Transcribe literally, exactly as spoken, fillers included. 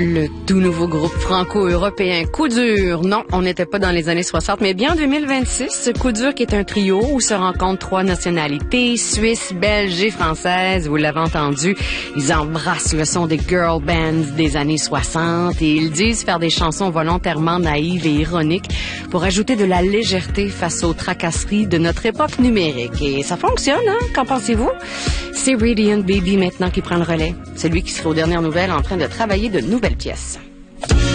Le tout nouveau groupe franco-européen Coup dur. Non, on n'était pas dans les années soixante, mais bien en deux mille vingt-six. Coup dur qui est un trio où se rencontrent trois nationalités, suisse, belge et française. Vous l'avez entendu, ils embrassent le son des girl bands des années soixante et ils disent faire des chansons volontairement naïves et ironiques pour ajouter de la légèreté face aux tracasseries de notre époque numérique. Et ça fonctionne, hein? Qu'en pensez-vous? C'est Radiant Baby maintenant qui prend le relais. Celui qui serait aux dernières nouvelles en train de travailler de nouvelles pièces.